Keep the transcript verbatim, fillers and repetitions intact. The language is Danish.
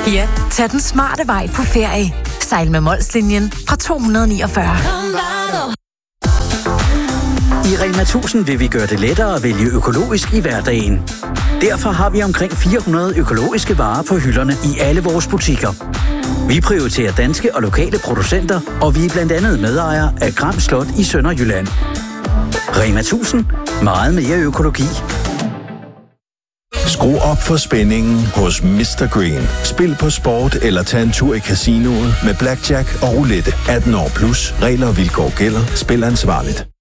Ja, tag den smarte vej på ferie. Sejl med Molslinjen fra to hundrede og niogfyrre. I Rema tusind vil vi gøre det lettere at vælge økologisk i hverdagen. Derfor har vi omkring fire hundrede økologiske varer på hylderne i alle vores butikker. Vi prioriterer danske og lokale producenter, og vi er blandt andet medejere af Gram Slot i Sønderjylland. Rema tusind. Meget mere økologi. Skru op for spændingen hos mister Green. Spil på sport eller tag en tur i casinoet med blackjack og roulette. atten år plus. Regler og vilkår gælder. Spil ansvarligt.